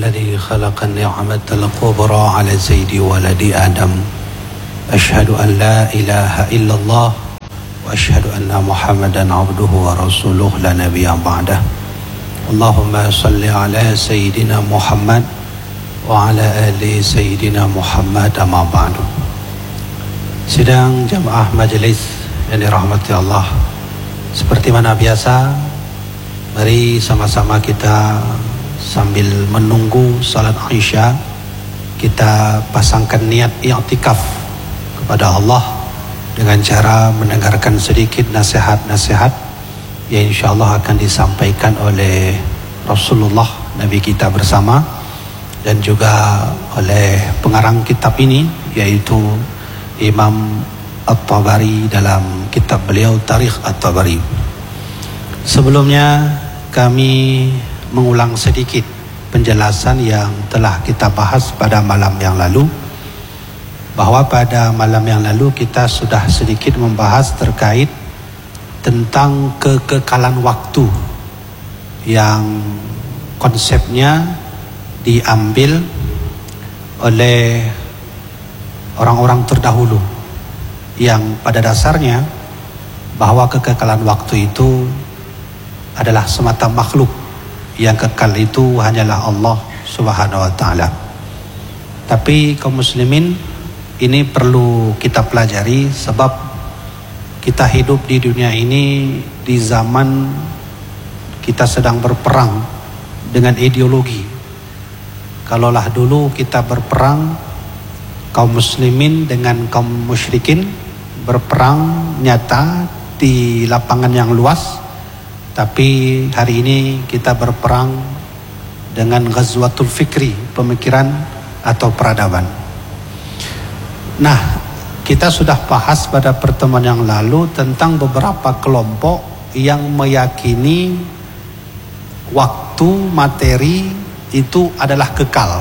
الذي خلق النعمة الكبرى على سيد ولد آدم أشهد أن لا إله إلا الله وأشهد أن محمدا عبده ورسوله لا نبي بعده اللهم صل على سيدنا محمد وعلى آل سيدنا Muhammad amma ba'du. Sidang jamaah majelis yang dirahmati Allah, seperti mana biasa, mari sama-sama kita sambil menunggu salat Isya, kita pasangkan niat i'tikaf kepada Allah dengan cara mendengarkan sedikit nasihat-nasihat yang insyaallah akan disampaikan oleh Rasulullah Nabi kita bersama dan juga oleh pengarang kitab ini, yaitu Imam At-Tabari dalam kitab beliau Tarikh At-Tabari. Sebelumnya kami mengulang sedikit penjelasan yang telah kita bahas pada malam yang lalu, bahwa pada malam yang lalu kita sudah sedikit membahas terkait tentang kekekalan waktu yang konsepnya diambil oleh orang-orang terdahulu, yang pada dasarnya bahwa kekekalan waktu itu adalah semata makhluk, yang kekal itu hanyalah Allah Subhanahu wa taala. Tapi kaum muslimin, ini perlu kita pelajari, sebab kita hidup di dunia ini di zaman kita sedang berperang dengan ideologi. Kalaulah dulu kita berperang, kaum muslimin dengan kaum musyrikin berperang nyata di lapangan yang luas, tapi hari ini kita berperang dengan ghazwatul fikri, pemikiran atau peradaban. Nah, kita sudah bahas pada pertemuan yang lalu tentang beberapa kelompok yang meyakini waktu, materi itu adalah kekal.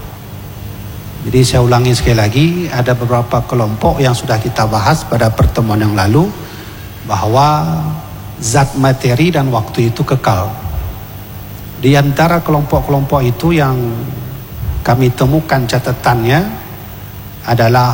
Jadi saya ulangi sekali lagi, ada beberapa kelompok yang sudah kita bahas pada pertemuan yang lalu, bahwa zat materi dan waktu itu kekal. Di antara kelompok-kelompok itu yang kami temukan catatannya adalah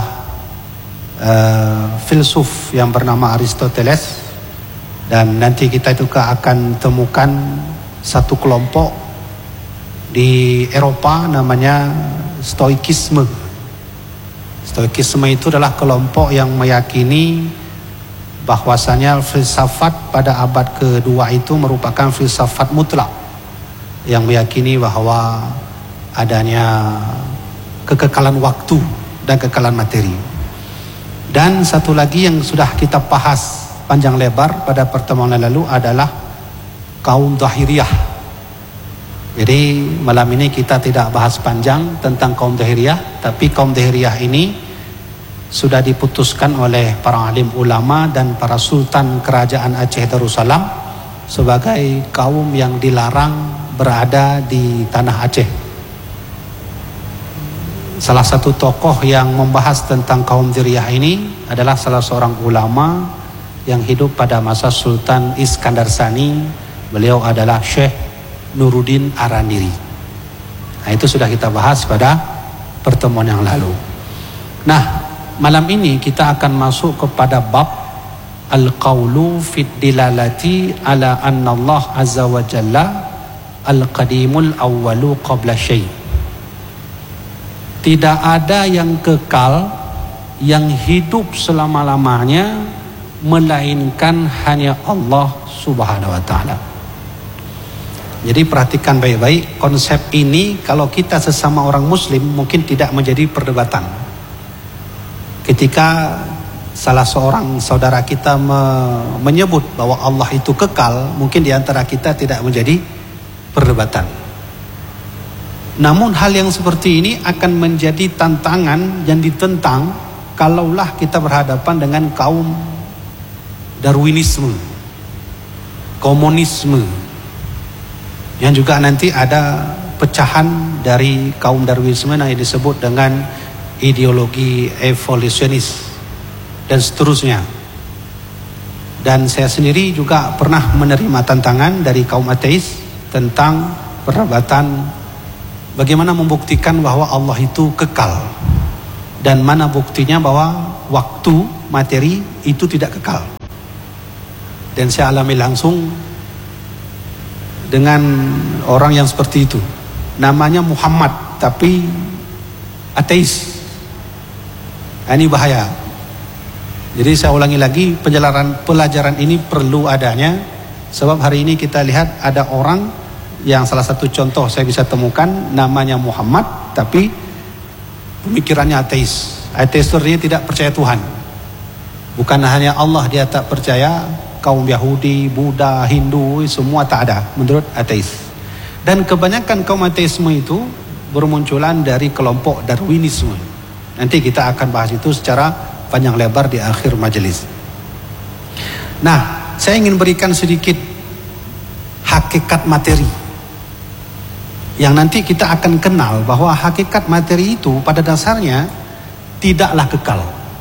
filsuf yang bernama Aristoteles, dan nanti kita juga akan temukan satu kelompok di Eropa namanya Stoikisme. Stoikisme itu adalah kelompok yang meyakini bahwasanya filsafat pada abad kedua itu merupakan filsafat mutlak, yang meyakini bahwa adanya kekekalan waktu dan kekekalan materi. Dan satu lagi yang sudah kita bahas panjang lebar pada pertemuan lalu adalah kaum Dhahiriyah. Jadi malam ini kita tidak bahas panjang tentang kaum Dhahiriyah, tapi kaum Dhahiriyah ini sudah diputuskan oleh para alim ulama dan para sultan kerajaan Aceh Darussalam sebagai kaum yang dilarang berada di tanah Aceh. Salah satu tokoh yang membahas tentang kaum Dhahiriyah ini adalah salah seorang ulama yang hidup pada masa Sultan Iskandar Sani. Beliau adalah Syekh Nuruddin Araniri. Nah, itu sudah kita bahas pada pertemuan yang lalu. Nah, malam ini kita akan masuk kepada bab al-qawlu fid dilalati ala anna Allah azza wa jalla al-qadimul awwalu qabla syai'. Tidak ada yang kekal, yang hidup selama-lamanya, melainkan hanya Allah Subhanahu wa taala. Jadi perhatikan baik-baik konsep ini. Kalau kita sesama orang muslim mungkin tidak menjadi perdebatan. Ketika salah seorang saudara kita menyebut bahwa Allah itu kekal, mungkin diantara kita tidak menjadi perdebatan. Namun hal yang seperti ini akan menjadi tantangan yang ditentang kalaulah kita berhadapan dengan kaum Darwinisme, komunisme, yang juga nanti ada pecahan dari kaum Darwinisme yang disebut dengan ideologi evolusionis dan seterusnya. Dan saya sendiri juga pernah menerima tantangan dari kaum ateis tentang perdebatan bagaimana membuktikan bahwa Allah itu kekal, dan mana buktinya bahwa waktu materi itu tidak kekal. Dan saya alami langsung dengan orang yang seperti itu, namanya Muhammad tapi ateis. Ini bahaya. Jadi saya ulangi lagi, pelajaran ini perlu adanya, sebab hari ini kita lihat ada orang yang salah satu contoh saya bisa temukan, namanya Muhammad tapi pemikirannya ateis. Ateis itu artinya tidak percaya Tuhan. Bukan hanya Allah dia tak percaya, kaum Yahudi, Buddha, Hindu semua tak ada menurut ateis. Dan kebanyakan kaum ateisme itu bermunculan dari kelompok Darwinisme. Nanti kita akan bahas itu secara panjang lebar di akhir majelis. Nah, saya ingin berikan sedikit hakikat materi yang nanti kita akan kenal bahwa hakikat materi itu pada dasarnya tidaklah kekal.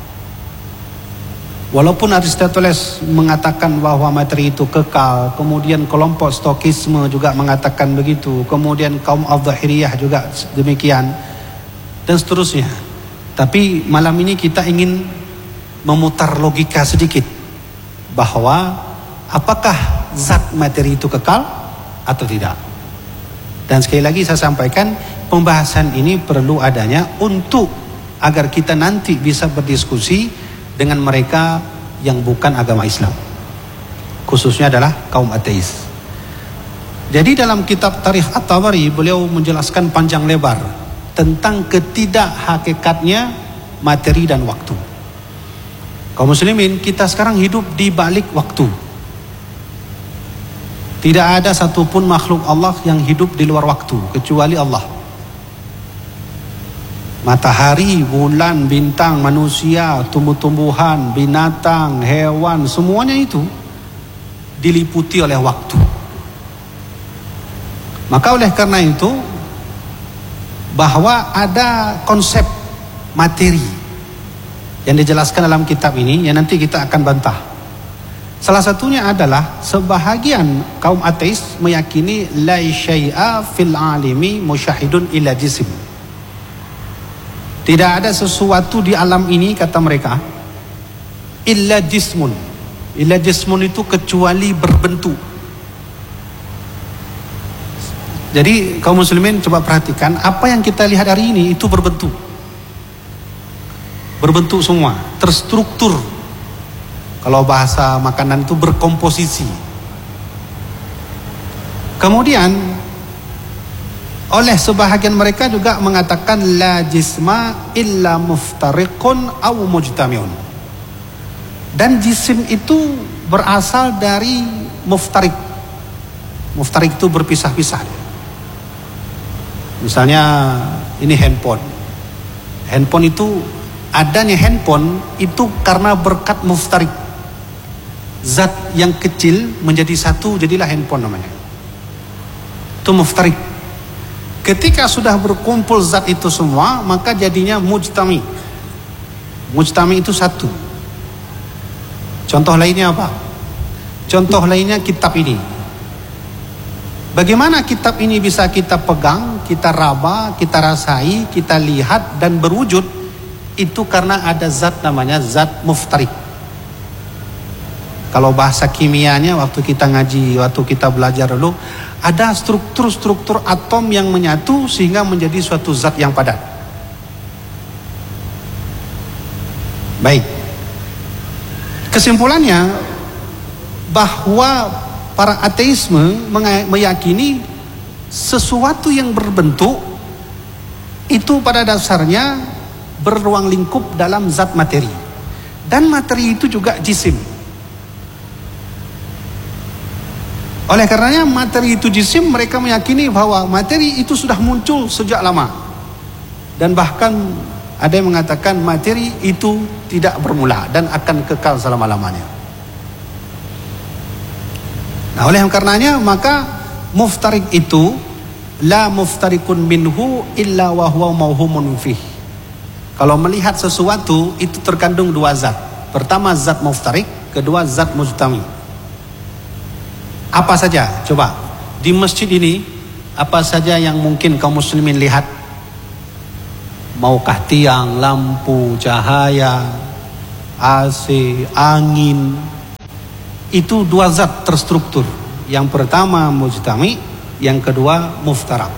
Walaupun Aristoteles mengatakan bahwa materi itu kekal, kemudian kelompok Stokisme juga mengatakan begitu, kemudian kaum Al-Zahiriyah juga demikian, dan seterusnya. Tapi malam ini kita ingin memutar logika sedikit, bahwa apakah zat materi itu kekal atau tidak. Dan sekali lagi saya sampaikan, pembahasan ini perlu adanya untuk agar kita nanti bisa berdiskusi dengan mereka yang bukan agama Islam, khususnya adalah kaum ateis. Jadi dalam kitab Tarikh At-Tabari beliau menjelaskan panjang lebar tentang ketidakhakikatnya materi dan waktu. Kaum muslimin, kita sekarang hidup di balik waktu. Tidak ada satupun makhluk Allah yang hidup di luar waktu kecuali Allah. Matahari, bulan, bintang, manusia, tumbuh-tumbuhan, binatang, hewan, semuanya itu diliputi oleh waktu. Maka oleh karena itu, bahwa ada konsep materi yang dijelaskan dalam kitab ini, yang nanti kita akan bantah. Salah satunya adalah sebahagian kaum ateis meyakini la syai'a fil alimi musyahidun illa jisim. Tidak ada sesuatu di alam ini, kata mereka, illa jismun. Illa jismun itu kecuali berbentuk. Jadi kaum muslimin coba perhatikan, apa yang kita lihat hari ini itu berbentuk. Berbentuk semua, terstruktur. Kalau bahasa makanan itu berkomposisi. Kemudian oleh sebahagian mereka juga mengatakan la jisma illa muftariqun aw mujtami'un. Dan jisim itu berasal dari muftarik. Muftarik itu berpisah-pisah. Misalnya ini handphone. Handphone itu, adanya handphone itu karena berkat muftarik. Zat yang kecil menjadi satu, jadilah handphone namanya. Itu muftarik. Ketika sudah berkumpul zat itu semua, maka jadinya mujtami. Mujtami itu satu. Contoh lainnya apa? Contoh lainnya kitab ini. Bagaimana kitab ini bisa kita pegang, kita raba, kita rasai, kita lihat dan berwujud? Itu karena ada zat namanya zat muftarik. Kalau bahasa kimianya waktu kita ngaji, waktu kita belajar dulu, ada struktur-struktur atom yang menyatu sehingga menjadi suatu zat yang padat. Baik. Kesimpulannya bahwa para ateisme meyakini sesuatu yang berbentuk itu pada dasarnya berruang lingkup dalam zat materi. Dan materi itu juga jisim. Oleh karenanya materi itu jisim, mereka meyakini bahwa materi itu sudah muncul sejak lama. Dan bahkan ada yang mengatakan materi itu tidak bermula dan akan kekal selama-lamanya. Nah, oleh karenanya maka muftarik itu la muftarikun minhu illa wa huwa mauhumun fih. Kalau melihat sesuatu itu terkandung dua zat. Pertama zat muftarik, kedua zat mujtami. Apa saja? Coba di masjid ini Apa saja yang mungkin kaum muslimin lihat, maukah tiang, lampu, cahaya, AC, angin, itu dua zat terstruktur. Yang pertama mujtami, yang kedua muftarak.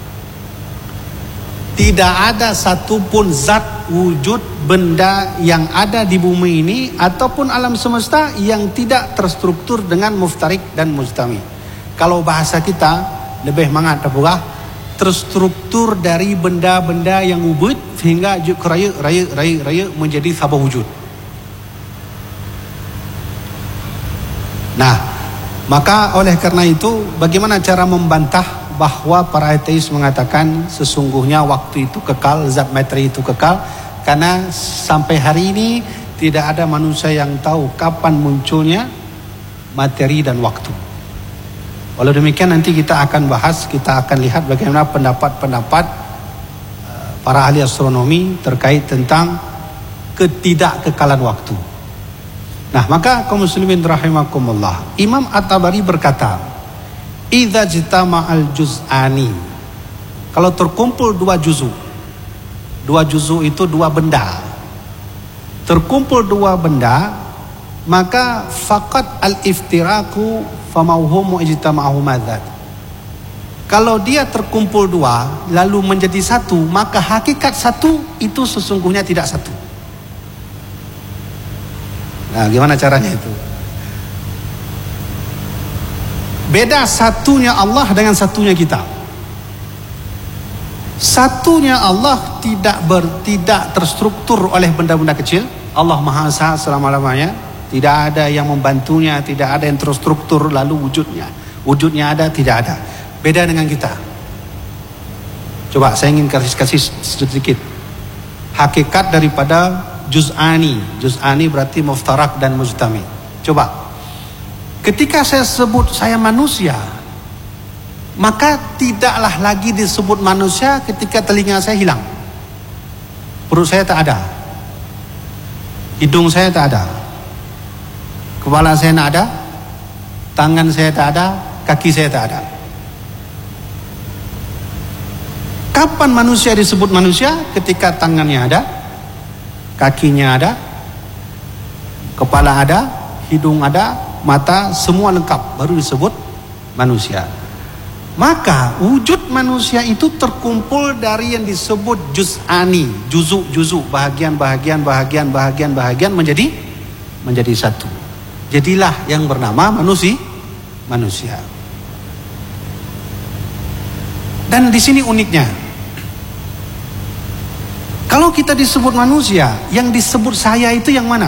Tidak ada satupun zat, wujud, benda yang ada di bumi ini ataupun alam semesta yang tidak terstruktur dengan muftarik dan mujtami. Kalau bahasa kita lebih mengatakan terstruktur dari benda-benda yang wujud sehingga raya menjadi sebuah wujud. Nah, maka oleh karena itu bagaimana cara membantah bahwa para ateis mengatakan sesungguhnya waktu itu kekal, zat materi itu kekal, karena sampai hari ini tidak ada manusia yang tahu kapan munculnya materi dan waktu. Walau demikian nanti kita akan bahas, kita akan lihat bagaimana pendapat-pendapat para ahli astronomi terkait tentang ketidakkekalan waktu. Nah, maka kaum muslimin rahimakumullah, Imam At-Tabari berkata, idza jitama'al juz'ani, kalau terkumpul dua juzu itu dua benda, terkumpul dua benda, maka faqat al-iftiraku famauhumu ijtama'ahu madzat. Kalau dia terkumpul dua lalu menjadi satu, maka hakikat satu itu sesungguhnya tidak satu. Nah, gimana caranya itu? Beda satunya Allah dengan satunya kita. Satunya Allah tidak terstruktur oleh benda-benda kecil. Allah Maha Esa selama-lamanya, tidak ada yang membantunya, tidak ada yang terstruktur lalu wujudnya ada, tidak ada. Beda dengan kita. Coba saya ingin kasih sedikit hakikat daripada juz'ani berarti muftarak dan mujtami. Coba, ketika saya sebut saya manusia, maka tidaklah lagi disebut manusia ketika telinga saya hilang, perut saya tak ada, hidung saya tak ada, kepala saya tak ada, tangan saya tak ada, kaki saya tak ada. Kapan manusia disebut manusia? Ketika tangannya ada, kakinya ada, kepala ada, hidung ada, mata, semua lengkap, baru disebut manusia. Maka wujud manusia itu terkumpul dari yang disebut juz'ani, juzuk, bahagian menjadi satu. Jadilah yang bernama manusia. Dan di sini uniknya, kalau kita disebut manusia, yang disebut saya itu yang mana?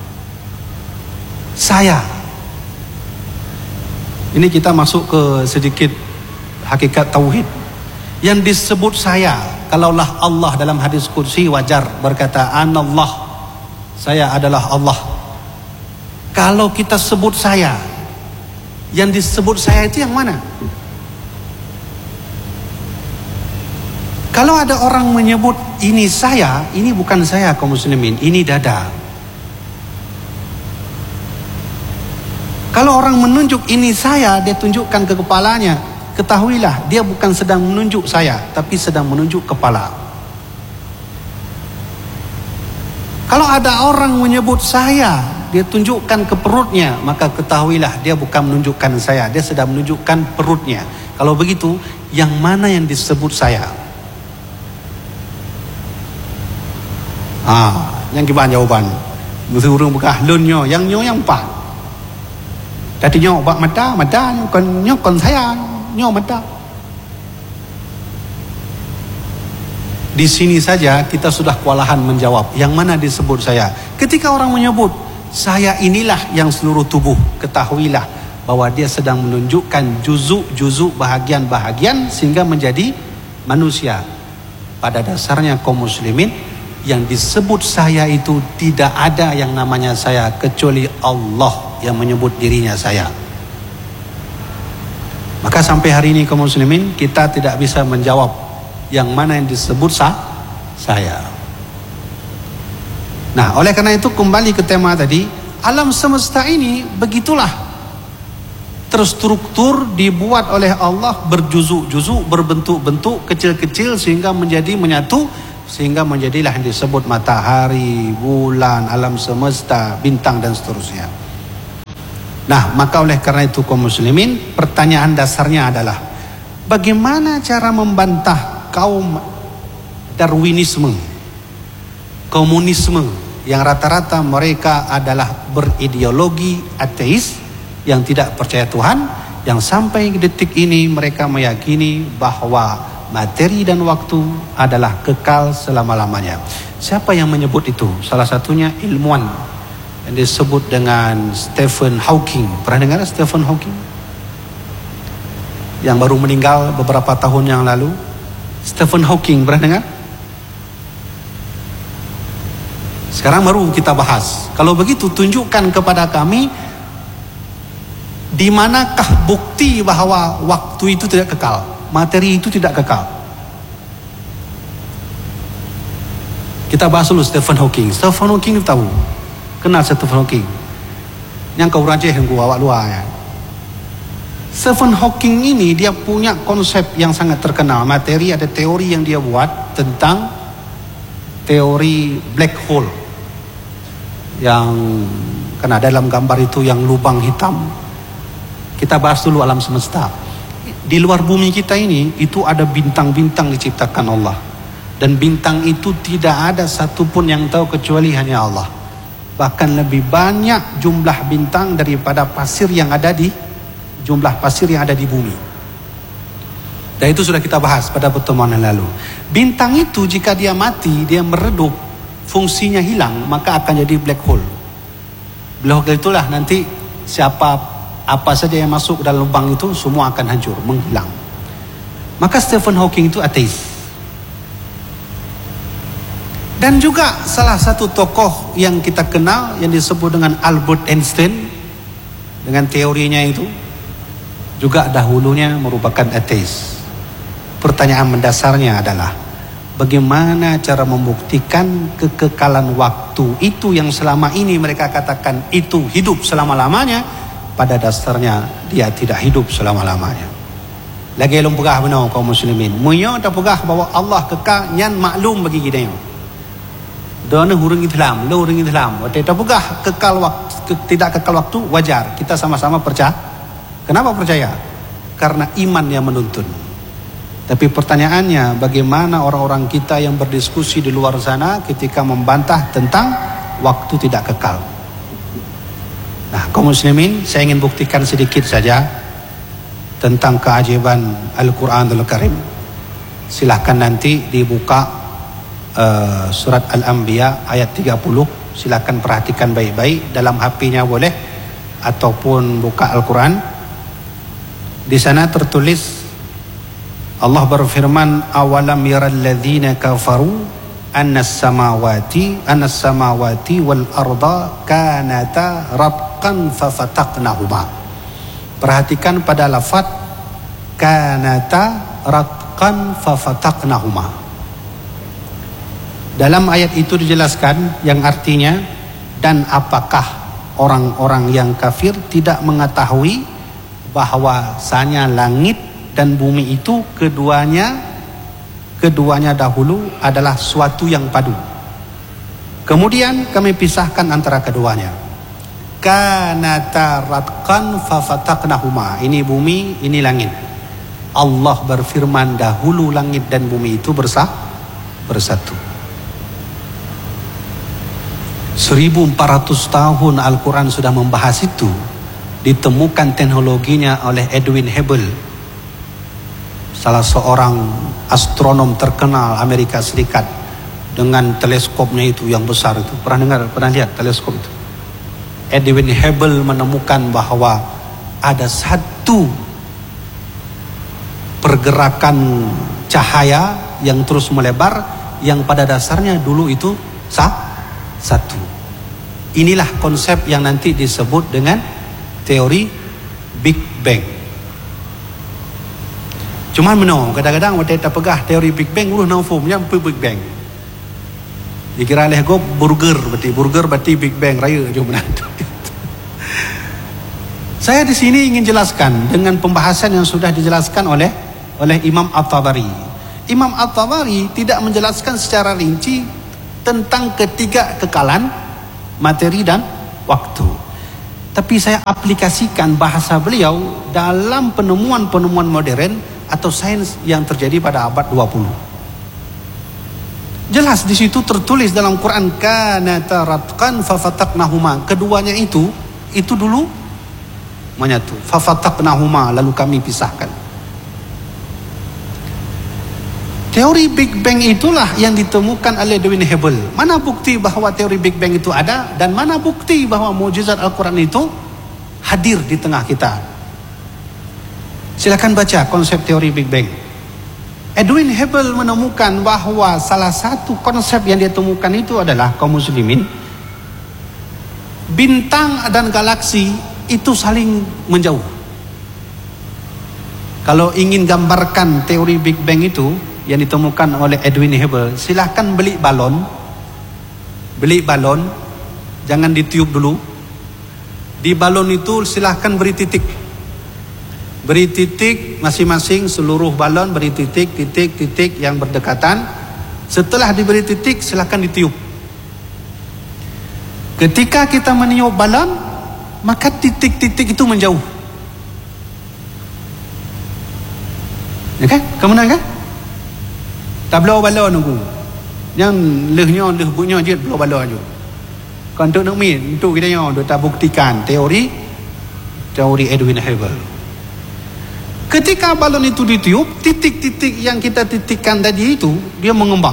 Saya. Ini kita masuk ke sedikit hakikat tauhid. Yang disebut saya, kalaulah Allah dalam hadis qudsi wajar berkata anallah, saya adalah Allah. Kalau kita sebut saya, yang disebut saya itu yang mana? Kalau ada orang menyebut ini saya, ini bukan saya kaum muslimin, ini dada. Kalau orang menunjuk ini saya, dia tunjukkan ke kepalanya, ketahuilah dia bukan sedang menunjuk saya, tapi sedang menunjuk kepala. Kalau ada orang menyebut saya, dia tunjukkan ke perutnya, maka ketahuilah dia bukan menunjukkan saya, dia sedang menunjukkan perutnya. Kalau begitu, yang mana yang disebut saya? Yang gimana jawaban? Musuh bekah lunyo, yang nyo yang pak. Tadi nyo bak mata kon saya nyo mata. Di sini saja kita sudah kewalahan menjawab yang mana disebut saya. Ketika orang menyebut saya inilah yang seluruh tubuh, ketahuilah bahwa dia sedang menunjukkan juzuk bahagian sehingga menjadi manusia. Pada dasarnya kaum muslimin, yang disebut saya itu tidak ada yang namanya saya kecuali Allah yang menyebut dirinya saya. Maka sampai hari ini kaum muslimin kita tidak bisa menjawab yang mana yang disebut saya. Nah, oleh karena itu kembali ke tema tadi, alam semesta ini begitulah. terstruktur, dibuat oleh Allah berjuzuk-juzuk, berbentuk-bentuk kecil-kecil sehingga menjadi menyatu, sehingga menjadilah yang disebut matahari, bulan, alam semesta, bintang dan seterusnya. Nah, maka oleh karena itu kaum muslimin, pertanyaan dasarnya adalah bagaimana cara membantah kaum Darwinisme, komunisme yang rata-rata mereka adalah berideologi ateis yang tidak percaya Tuhan, yang sampai detik ini mereka meyakini bahwa materi dan waktu adalah kekal selama-lamanya. Siapa yang menyebut itu? Salah satunya ilmuwan yang disebut dengan Stephen Hawking. Pernah dengar Stephen Hawking? Yang baru meninggal beberapa tahun yang lalu. Stephen Hawking, pernah dengar? Sekarang baru kita bahas. Kalau begitu tunjukkan kepada kami di manakah bukti bahwa waktu itu tidak kekal, materi itu tidak kekal. Kita bahas dulu Stephen Hawking. Stephen Hawking itu tahu. Kenal Stephen Hawking? Yang kau rajah yang gua awak luar ya. Stephen Hawking ini dia punya konsep yang sangat terkenal. Materi, ada teori yang dia buat tentang teori black hole. Yang karena dalam gambar itu yang lubang hitam. Kita bahas dulu alam semesta. Di luar bumi kita ini itu ada bintang-bintang diciptakan Allah, dan bintang itu tidak ada satupun yang tahu kecuali hanya Allah. Bahkan lebih banyak jumlah bintang daripada pasir yang ada di jumlah pasir yang ada di bumi. Dan itu sudah kita bahas pada pertemuan yang lalu. Bintang itu jika dia mati, dia meredup, fungsinya hilang, maka akan jadi black hole. Black hole itulah nanti apa saja yang masuk dalam lubang itu semua akan hancur, menghilang. Maka Stephen Hawking itu ateis. Dan juga salah satu tokoh yang kita kenal yang disebut dengan Albert Einstein dengan teorinya itu juga dahulunya merupakan ateis. Pertanyaan mendasarnya adalah bagaimana cara membuktikan kekekalan waktu itu yang selama ini mereka katakan itu hidup selama-lamanya, pada dasarnya dia tidak hidup selama-lamanya. Lagi belum pegah benar kaum muslimin. Munyo tak pegah bahwa Allah kekal nyan maklum bagi kita. Dona hurung Islam, lo hurung Islam. Tak pegah kekal waktu, tidak kekal waktu wajar. Kita sama-sama percaya. Kenapa percaya? Karena iman yang menuntun. Tapi pertanyaannya, bagaimana orang-orang kita yang berdiskusi di luar sana ketika membantah tentang waktu tidak kekal? Nah, kaum muslimin, saya ingin buktikan sedikit saja tentang keajaiban Al-Quranul Karim. Silahkan nanti dibuka surat Al-Anbiya ayat 30. Silahkan perhatikan baik-baik, dalam HP-nya boleh, ataupun buka Al-Quran. Di sana tertulis, Allah berfirman, awalam yaral ladzina kafaru annas samawati wal arda kanata ratqan fafataqnahuma. Perhatikan pada lafaz kanata ratqan fafataqnahuma. Dalam ayat itu dijelaskan yang artinya, dan apakah orang-orang yang kafir tidak mengetahui bahwasanya langit dan bumi itu keduanya dahulu adalah suatu yang padu. Kemudian kami pisahkan antara keduanya. Kanata ratqan fafataqnahuma. Ini bumi, ini langit. Allah berfirman dahulu langit dan bumi itu bersatu. 1400 tahun Al-Quran sudah membahas itu. Ditemukan teknologinya oleh Edwin Hubble, salah seorang astronom terkenal Amerika Serikat, dengan teleskopnya itu yang besar itu. Pernah lihat teleskop itu? Edwin Hubble menemukan bahwa ada satu pergerakan cahaya yang terus melebar, yang pada dasarnya dulu itu satu. Inilah konsep yang nanti disebut dengan teori Big Bang. Cuman menang kadang-kadang waktu kita pegah teori Big Bang uluh nang formnya Big Bang. Dikira leh go burger berarti Big Bang raya je menang. Saya di sini ingin jelaskan dengan pembahasan yang sudah dijelaskan oleh Imam At-Tabari. Imam At-Tabari tidak menjelaskan secara rinci tentang ketiga kekalan materi dan waktu. Tapi saya aplikasikan bahasa beliau dalam penemuan-penemuan modern atau sains yang terjadi pada abad 20. Jelas di situ tertulis dalam Quran, kanata ratqan fafataqnahuma. Keduanya itu dulu menyatu. Fafataqnahuma, lalu kami pisahkan. Teori Big Bang itulah yang ditemukan oleh Edwin Hubble. Mana bukti bahwa teori Big Bang itu ada, dan mana bukti bahwa mukjizat Al-Quran itu hadir di tengah kita? Silakan baca konsep teori Big Bang. Edwin Hubble menemukan bahwa salah satu konsep yang dia temukan itu adalah, kaum muslimin, bintang dan galaksi itu saling menjauh. Kalau ingin gambarkan teori Big Bang itu yang ditemukan oleh Edwin Hubble, silahkan beli balon, jangan ditiup dulu. Di balon itu silahkan beri titik masing-masing, seluruh balon beri titik yang berdekatan. Setelah diberi titik, silahkan ditiup. Ketika kita meniup balon, maka titik-titik itu menjauh. Ya kan? Kemudian kan? Tak blow balon aku. Yang leh bunyi je blow balon je. Kan untuk nak min, untuk kita yang tak buktikan teori Edwin Hubble. Ketika balon itu ditiup, titik-titik yang kita titikkan tadi itu dia mengembang.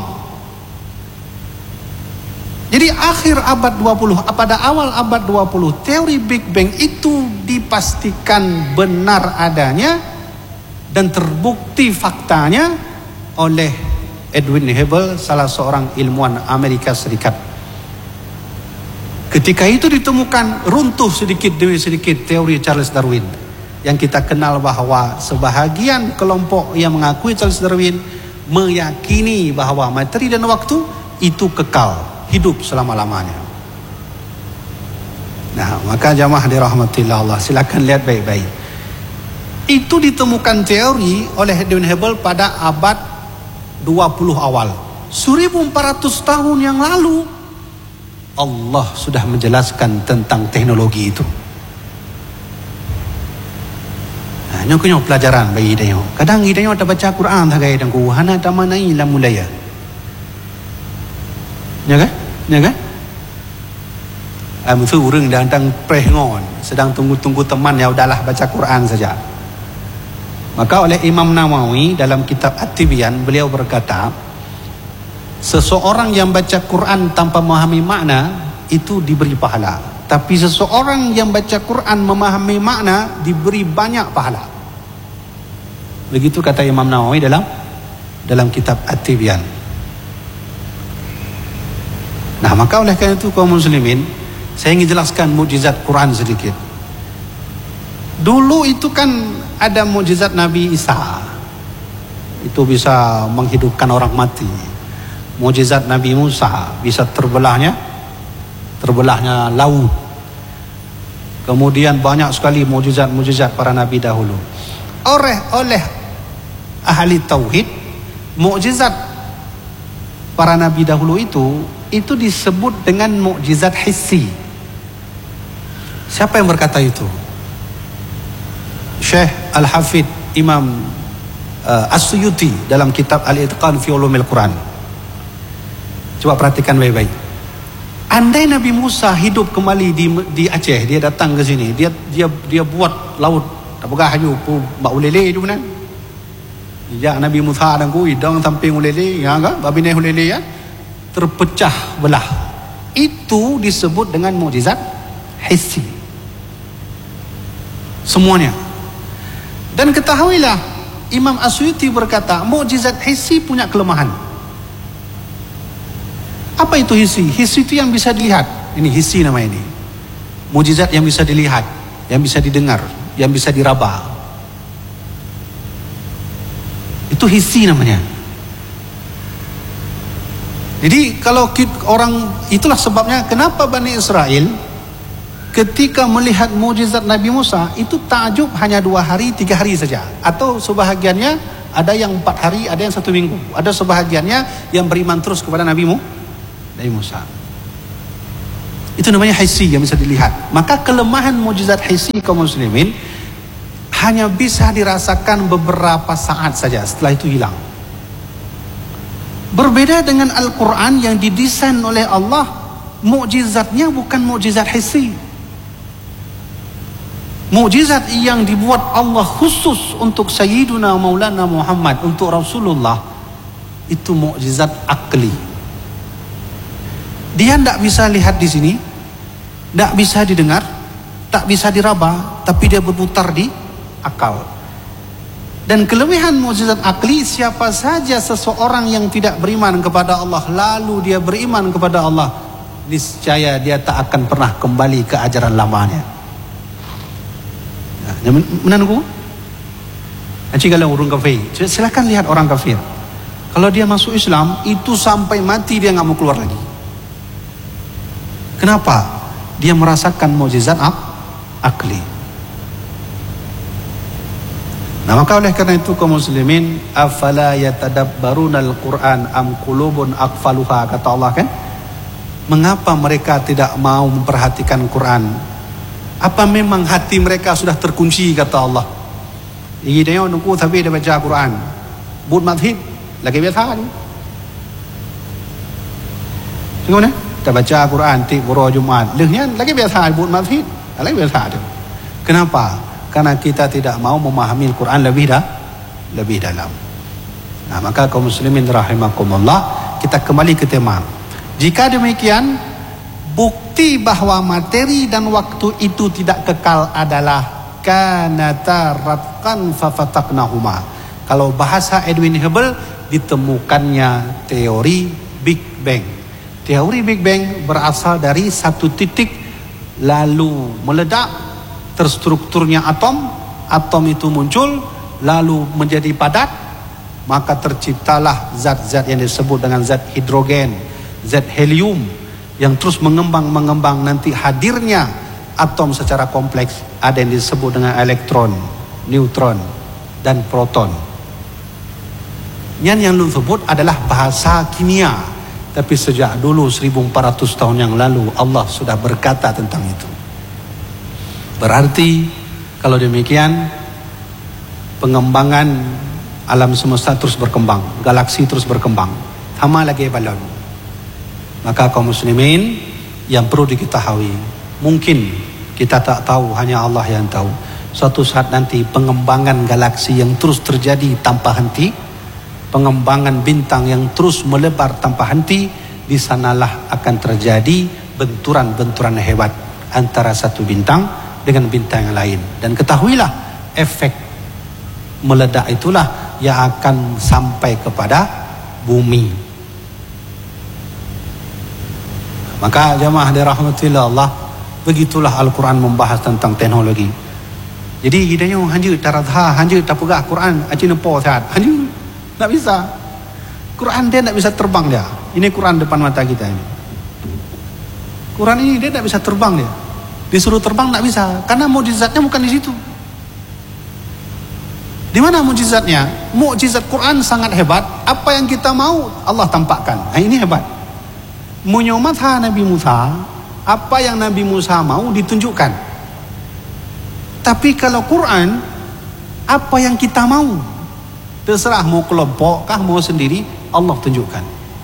Jadi akhir abad 20, pada awal abad 20, teori Big Bang itu dipastikan benar adanya dan terbukti faktanya oleh Edwin Hubble, salah seorang ilmuwan Amerika Serikat. Ketika itu ditemukan, runtuh sedikit demi sedikit teori Charles Darwin, yang kita kenal bahwa sebahagian kelompok yang mengakui Charles Darwin meyakini bahwa materi dan waktu itu kekal, hidup selama-lamanya. Nah, maka jamaah dirahmatillah Allah, silakan lihat baik-baik. Itu ditemukan teori oleh Edwin Hubble pada abad 20 awal. 1400 tahun yang lalu Allah sudah menjelaskan tentang teknologi itu. Nah, nyonya pelajaran bagi dia. Kadang dia tak baca Quran tak gaya dengku, hana tamanai la mulaya. Ya kan? Musuh urang datang prengon, sedang tunggu-tunggu teman, ya udahlah baca Quran saja. Maka oleh Imam Nawawi dalam kitab At-Tibyan, beliau berkata, seseorang yang baca Quran tanpa memahami makna itu diberi pahala, tapi seseorang yang baca Quran memahami makna diberi banyak pahala. Begitu kata Imam Nawawi dalam kitab At-Tibyan. Nah, maka oleh karena itu kaum muslimin, saya ingin jelaskan mukjizat Quran sedikit. Dulu itu kan ada mukjizat Nabi Isa, itu bisa menghidupkan orang mati. Mukjizat Nabi Musa, bisa terbelahnya laut. Kemudian banyak sekali mukjizat para nabi dahulu. Oleh ahli tauhid, mukjizat para nabi dahulu itu disebut dengan mukjizat hissi. Siapa yang berkata itu? Syekh Al-Hafidh Imam As-Suyuti dalam kitab Al-Itqan fi Ulumil Quran. Coba perhatikan baik-baik. Andai Nabi Musa hidup kembali di Aceh, dia datang ke sini, dia buat laut, tak pegah haju pu bak ulele tu kan. Ya Nabi Musa dan ku idang samping ulele, ya kan? Babine ulele ya terpecah belah. Itu disebut dengan mukjizat hissi. Semuanya. Dan ketahuilah, Imam As-Suyuti berkata, mukjizat hissi punya kelemahan. Apa itu hissi? Hissi itu yang bisa dilihat. Ini hissi nama ini. Mukjizat yang bisa dilihat, yang bisa didengar, yang bisa diraba. Itu hissi namanya. Jadi kalau orang, itulah sebabnya kenapa Bani Israel ketika melihat mukjizat Nabi Musa itu takjub hanya 2 hari 3 hari saja, atau sebahagiannya ada yang 4 hari, ada yang 1 minggu, ada sebahagiannya yang beriman terus kepada Nabi Musa. Itu namanya hissi yang bisa dilihat. Maka kelemahan mukjizat hissi kaum muslimin hanya bisa dirasakan beberapa saat saja, setelah itu hilang. Berbeda dengan Al-Quran yang didesain oleh Allah, mukjizatnya bukan mukjizat hissi. Mukjizat yang dibuat Allah khusus untuk Sayyiduna Maulana Muhammad, untuk Rasulullah, itu mukjizat akli. Dia tidak bisa lihat di sini, tidak bisa didengar, tak bisa diraba, tapi dia berputar di akal. Dan kelebihan mukjizat akli, siapa saja seseorang yang tidak beriman kepada Allah lalu dia beriman kepada Allah, niscaya dia tak akan pernah kembali ke ajaran lamanya. Menanku? Kalau orang kafir, silakan lihat orang kafir. Kalau dia masuk Islam, itu sampai mati dia nggak mau keluar lagi. Kenapa? Dia merasakan mukjizat akli. Nah, maka oleh karena itu kaum muslimin, afala yatadabbarunal Qur'an am qulubun aqfaluha, kata Allah kan? Mengapa mereka tidak mau memperhatikan Quran? Apa memang hati mereka sudah terkunci, kata Allah? Ini dia nunggu tapi dia baca Quran. Bud madhib lagi biasa ni. Tengok ni, kita baca Quran ti buro Jumat. Lehnya lagi biasa bud madhib, lagi biasa tu. Kenapa? Karena kita tidak mau memahami Quran lebih dalam. Nah, maka kaum muslimin rahimakumullah, kita kembali ke tema. Jika demikian, bukti bahwa materi dan waktu itu tidak kekal adalah kanata ratqan fafataknahuma. Kalau bahasa Edwin Hubble, ditemukannya teori Big Bang. Teori Big Bang berasal dari satu titik lalu meledak, terstrukturnya atom itu muncul lalu menjadi padat, maka terciptalah zat-zat yang disebut dengan zat hidrogen, zat helium, yang terus mengembang nanti hadirnya atom secara kompleks. Ada yang disebut dengan elektron, neutron, dan proton. Yang disebut adalah bahasa kimia, tapi sejak dulu 1400 tahun yang lalu Allah sudah berkata tentang itu. Berarti kalau demikian, pengembangan alam semesta terus berkembang, galaksi terus berkembang, sama lagi balon. Maka kaum muslimin yang perlu diketahui, mungkin kita tak tahu, hanya Allah yang tahu. Suatu saat nanti pengembangan galaksi yang terus terjadi tanpa henti, pengembangan bintang yang terus melebar tanpa henti, di sanalah akan terjadi benturan-benturan hebat antara satu bintang dengan bintang yang lain. Dan ketahuilah, efek meledak itulah yang akan sampai kepada bumi. Maka jamaah dirahmatillah Allah, begitulah Al-Quran membahas tentang teknologi. Jadi hidayah hanya taradha, hanya tak pegah Quran aci nempo saat, hanya tak bisa. Quran dia tak bisa terbang dia. Ini Quran depan mata kita ini. Quran ini dia tak bisa terbang dia. Disuruh terbang tak bisa, karena mukjizatnya bukan di situ. Di mana mukjizatnya? Mukjizat Quran sangat hebat. Apa yang kita mau Allah tampakkan. Nah, ini hebat. Munyomatha Nabi Musa, apa yang Nabi Musa mau ditunjukkan. Tapi kalau Quran, apa yang kita mau, terserah mau kelompok kah mau sendiri, Allah tunjukkan.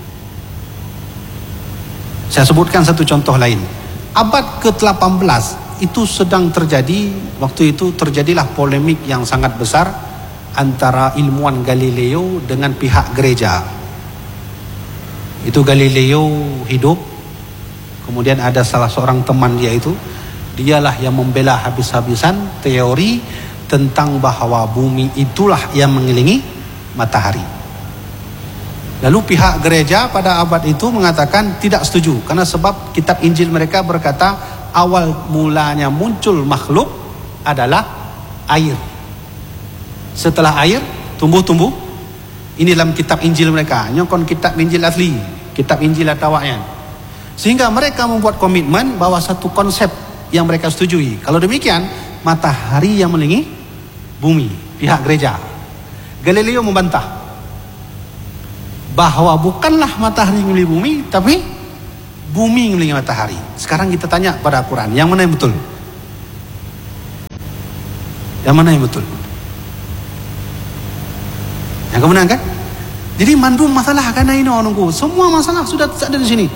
Saya sebutkan satu contoh lain. Abad ke-18 itu sedang terjadi, waktu itu terjadilah polemik yang sangat besar antara ilmuwan Galileo dengan pihak gereja. Itu Galileo hidup, kemudian ada salah seorang teman dia itu, dialah yang membela habis-habisan teori tentang bahwa bumi itulah yang mengelilingi matahari. Lalu pihak gereja pada abad itu mengatakan tidak setuju, karena sebab kitab Injil mereka berkata awal mulanya muncul makhluk adalah air. Setelah air tumbuh-tumbuh. Ini dalam kitab Injil mereka, nyokon kitab Injil asli, kitab Injil atawaknya. Sehingga mereka membuat komitmen bahwa satu konsep yang mereka setujui. Kalau demikian, matahari yang mengelilingi bumi, pihak gereja. Galileo membantah bahwa bukanlah matahari yang mengelilingi bumi, tapi bumi yang mengelilingi matahari. Sekarang kita tanya pada Al-Quran, yang mana yang betul? Yang mana yang betul? Yang kebenaran kan? Jadi mandum masalah karena ini orangku. Semua masalah sudah ada di sini.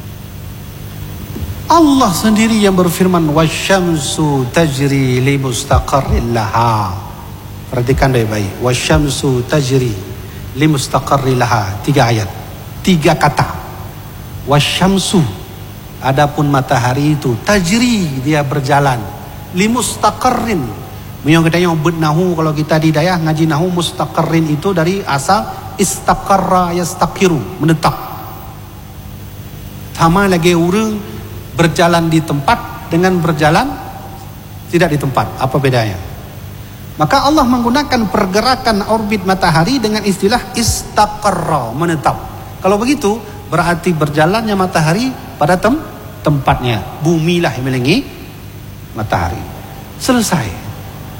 Allah sendiri yang berfirman, wasyamsu tajri li mustaqarrin laha. Perhatikan baik-baik. Wasyamsu tajri li mustaqarrin laha. 3 ayat, 3 kata. Wasyamsu, adapun matahari itu, tajri, dia berjalan, li mustaqarrin. Yang katanya nahu, kalau kita di daya ngaji nahu, mustaqarrin itu dari asal istaqarra yastaqiru, menetap. Sama lagi orang berjalan di tempat dengan berjalan tidak di tempat, apa bedanya? Maka Allah menggunakan pergerakan orbit matahari dengan istilah istaqarra, menetap. Kalau begitu berarti berjalannya matahari pada tempatnya. Bumilah yang mengelilingi matahari. Selesai.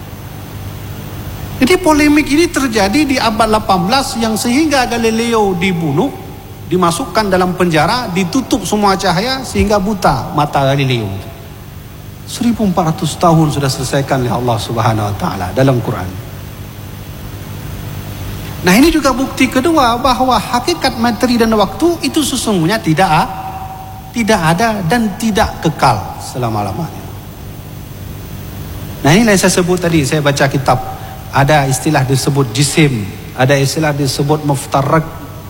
Jadi polemik ini terjadi di abad 18 yang sehingga Galileo dibunuh, dimasukkan dalam penjara, ditutup semua cahaya sehingga buta mata Galileo. 1400 tahun sudah selesaikan oleh Allah Subhanahu wa taala dalam Quran. Nah, ini juga bukti kedua bahwa hakikat materi dan waktu itu sesungguhnya tidak ada dan tidak kekal selama-lamanya. Nah, inilah yang saya sebut tadi, saya baca kitab, ada istilah disebut jisim, ada istilah disebut muftarak,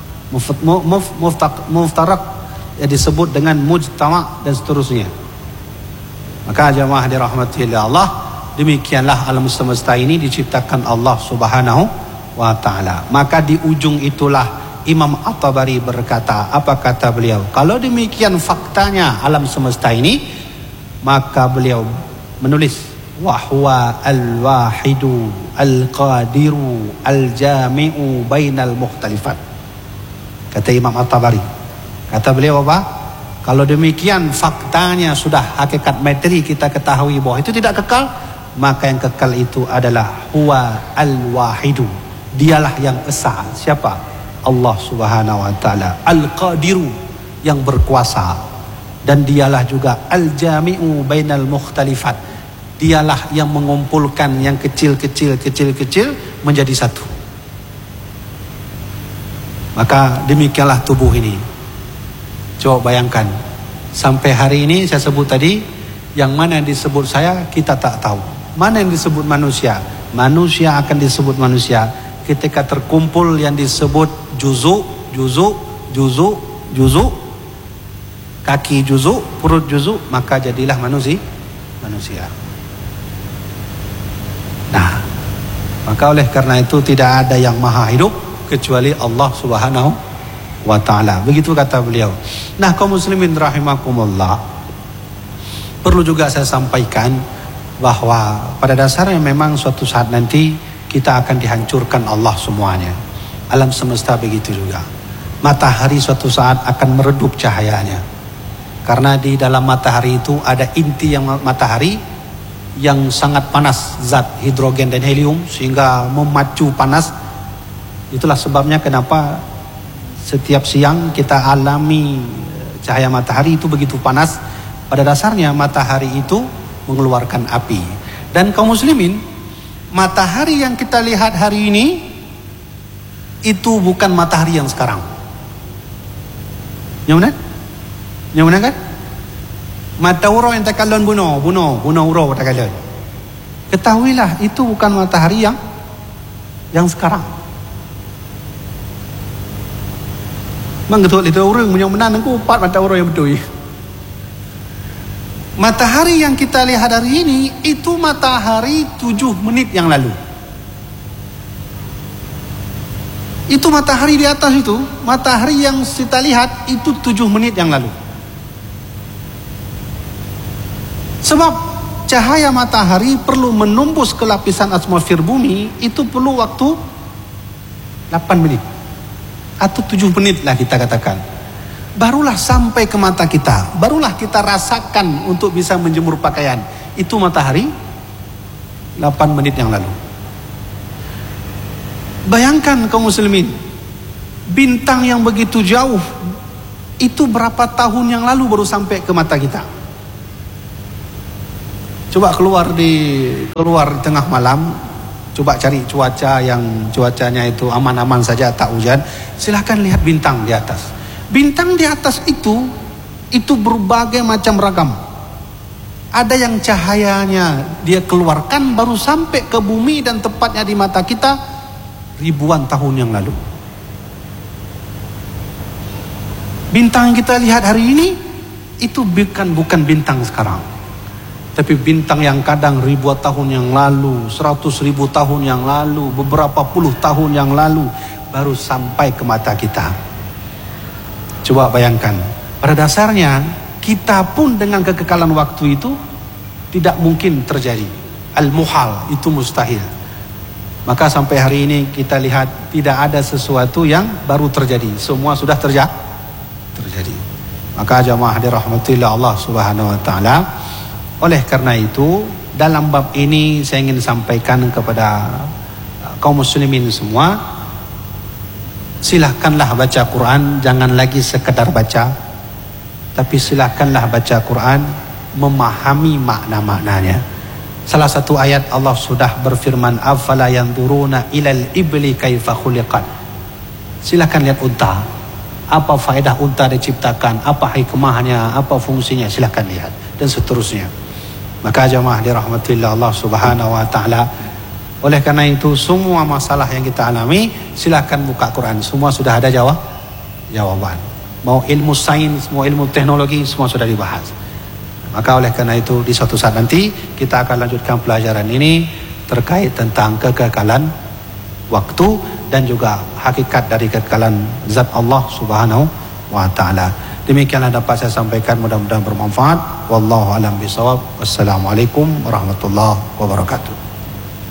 yang disebut dengan mujtama dan seterusnya. Maka jamaah dirahmati oleh Allah, demikianlah alam semesta ini diciptakan Allah Subhanahu wa taala. Maka di ujung itulah Imam At-Tabari berkata, apa kata beliau? Kalau demikian faktanya alam semesta ini, maka beliau menulis wa huwa al-wahidu al-qadiru al-jami'u bainal mukhtalifat. Kata Imam At-Tabari. Kata beliau apa? Kalau demikian faktanya sudah hakikat materi kita ketahui bahwa itu tidak kekal, maka yang kekal itu adalah huwa al-wahidu. Dialah yang esa. Siapa? Allah Subhanahu wa taala. Al-qadiru, yang berkuasa. Dan dialah juga al-jami'u bainal mukhtalifat. Dialah yang mengumpulkan yang kecil-kecil menjadi satu. Maka demikianlah tubuh ini. Coba bayangkan, sampai hari ini saya sebut tadi, yang mana yang disebut saya kita tak tahu. Mana yang disebut manusia? Manusia akan disebut manusia ketika terkumpul yang disebut juzu, kaki juzu, perut juzu, maka jadilah manusia. Nah, maka oleh karena itu tidak ada yang maha hidup kecuali Allah Subhanahu wa ta'ala. Begitu kata beliau. Nah, kaum muslimin rahimakumullah, perlu juga saya sampaikan bahwa pada dasarnya memang suatu saat nanti kita akan dihancurkan Allah semuanya. Alam semesta begitu juga. Matahari suatu saat akan meredup cahayanya. Karena di dalam matahari itu ada inti yang matahari yang sangat panas, zat hidrogen dan helium, sehingga memacu panas. Itulah sebabnya kenapa setiap siang kita alami cahaya matahari itu begitu panas. Pada dasarnya matahari itu mengeluarkan api. Dan kaum muslimin, matahari yang kita lihat hari ini itu bukan matahari yang sekarang. Yang benar kan? Mata uro yang takalon bunuh uro takalon. Ketahuilah itu bukan matahari yang sekarang. Menggetul itu orang yang benar nengku 4 mata uro yang betul. Matahari yang kita lihat hari ini itu matahari 7 menit yang lalu. Itu matahari di atas itu, matahari yang kita lihat itu 7 menit yang lalu. Sebab cahaya matahari perlu menembus ke lapisan atmosfer bumi, itu perlu waktu 8 menit atau 7 menit lah kita katakan. barulah sampai ke mata kita, barulah kita rasakan untuk bisa menjemur pakaian. Itu matahari 8 menit yang lalu. Bayangkan kaum muslimin, bintang yang begitu jauh itu berapa tahun yang lalu baru sampai ke mata kita. Coba keluar tengah malam, coba cari cuaca yang cuacanya itu aman-aman saja, tak hujan. Silahkan lihat bintang di atas. Bintang di atas itu berbagai macam ragam. Ada yang cahayanya dia keluarkan baru sampai ke bumi dan tepatnya di mata kita ribuan tahun yang lalu. Bintang yang kita lihat hari ini itu bukan bintang sekarang, tapi bintang yang kadang ribuan tahun yang lalu, 100.000 tahun yang lalu, beberapa puluh tahun yang lalu baru sampai ke mata kita. Coba bayangkan, pada dasarnya kita pun dengan kekekalan waktu itu tidak mungkin terjadi. Al-muhal, itu mustahil. Maka sampai hari ini kita lihat tidak ada sesuatu yang baru terjadi, semua sudah terjadi. Maka jamaah dirahmatillah Allah Subhanahu wa taala, oleh karena itu dalam bab ini saya ingin sampaikan kepada kaum muslimin semua, silahkanlah baca Quran, jangan lagi sekedar baca, tapi silahkanlah baca Quran, memahami makna-maknanya. Salah satu ayat Allah sudah berfirman, afala yanzuruna ilal ibli kaifa khuliqat. Silahkan lihat unta, apa faedah unta diciptakan, apa hikmahnya, apa fungsinya, silahkan lihat, dan seterusnya. Maka jamaah dirahmatillah Allah Subhanahu wa taala, oleh karena itu semua masalah yang kita alami silahkan buka Quran, semua sudah ada jawaban. Mau ilmu sains, mau ilmu teknologi, semua sudah dibahas. Maka oleh karena itu di suatu saat nanti kita akan lanjutkan pelajaran ini terkait tentang kekekalan waktu dan juga hakikat dari kekekalan zat Allah Subhanahu wa taala. Demikianlah dapat saya sampaikan, mudah-mudahan bermanfaat. Wallahu a'lam bishawab. Wassalamualaikum warahmatullahi wabarakatuh.